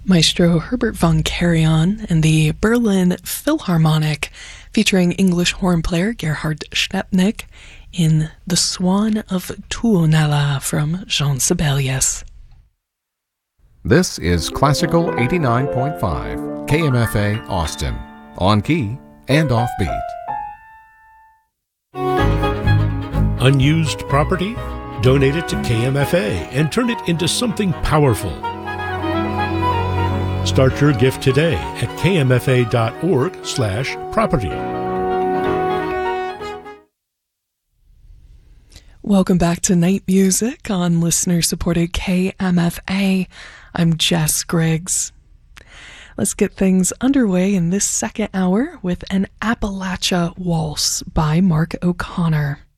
Maestro Herbert von Karajan and the Berlin Philharmonic, featuring English horn player Gerhard Schnepnik in The Swan of Tuonela from Jean Sibelius. This is Classical 89.5, KMFA Austin, on key and offbeat. Unused property? Donate it to KMFA and turn it into something powerful. Start your gift today at kmfa.org/property. Welcome back to Night Music on listener-supported KMFA. I'm Jess Griggs. Let's get things underway in this second hour with an Appalachia Waltz by Mark O'Connor.